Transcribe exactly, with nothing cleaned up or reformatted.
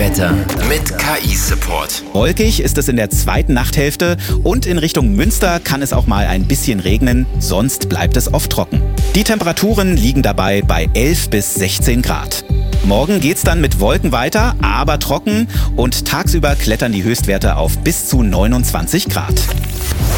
Wetter mit K I-Support. Wolkig ist es in der zweiten Nachthälfte und in Richtung Münster kann es auch mal ein bisschen regnen, sonst bleibt es oft trocken. Die Temperaturen liegen dabei bei elf bis sechzehn Grad. Morgen geht's dann mit Wolken weiter, aber trocken und tagsüber klettern die Höchstwerte auf bis zu neunundzwanzig Grad.